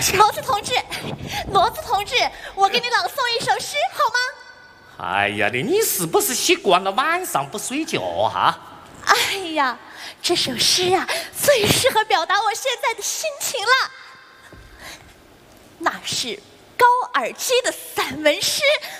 骡子同志，骡子同志，我给你朗诵一首诗好吗？ 哎呀，你是不是习惯了晚上不睡觉哈？ 哎呀，这首诗啊，最适合表达我现在的心情了。那是高尔基的散文诗《